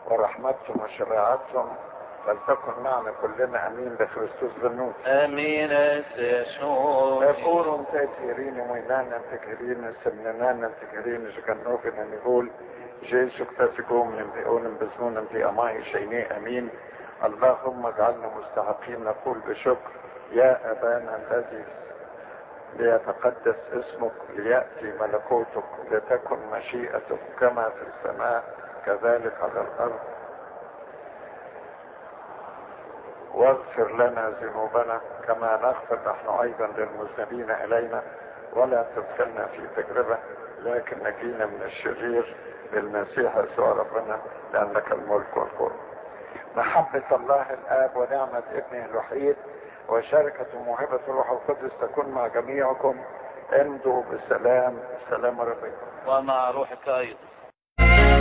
ورحمتهم وشفاعتهم فلتكن معنا كلنا امين بخريستوس ذنوب. امين يسوع. يقولون تأثيرين ويلانا تكهرين سمنانا تكهرين جكنوفنا نقول جيسو كتاسكم ينبئون بزنون في اماي شيني امين. اللهم اجعلنا مستحقين نقول بشكر يا ابانا الذي ليتقدس اسمك ليأتي ملكوتك لتكن مشيئتك كما في السماء كذلك على الارض. واغفر لنا ذنوبنا كما نغفر نحن ايضا للمذنبين الينا ولا تدخلنا في تجربة لكن نجينا من الشرير بالمسيح يسوع ربنا لانك الملك والقوة. محبة الله الاب ونعمة ابنه الوحيد وشركة موهبة الروح القدس تكون مع جميعكم. امضوا بسلام. سلام ربكم ومع روحك ايضا.